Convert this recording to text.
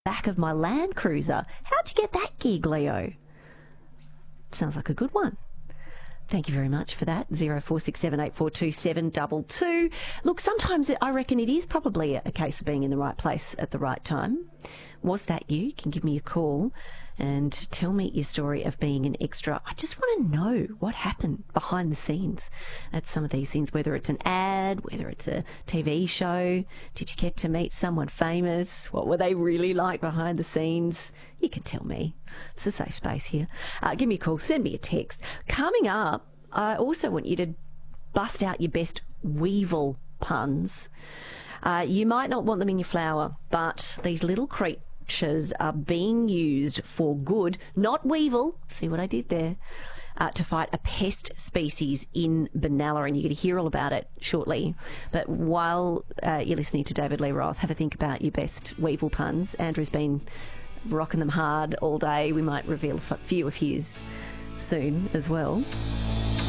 back of my Land Cruiser. How'd you get that gig, Leo? Sounds like a good one. Thank you very much for that. 0467842722. Look, sometimes I reckon it is probably a case of being in the right place at the right time. Was that you? You can give me a call and tell me your story of being an extra. I just want to know what happened behind the scenes at some of these things, whether it's an ad, whether it's a TV show. Did you get to meet someone famous? What were they really like behind the scenes? You can tell me. It's a safe space here. Give me a call, send me a text. Coming up, I also want you to bust out your best Weevil puns. You might not want them in your flour, but these little creatures are being used for good, not Weevil, see what I did there, to fight a pest species in Benalla, and you're going to hear all about it shortly. But while you're listening to David Lee Roth, have a think about your best Weevil puns. Andrew's been rocking them hard all day. We might reveal a few of his soon as well.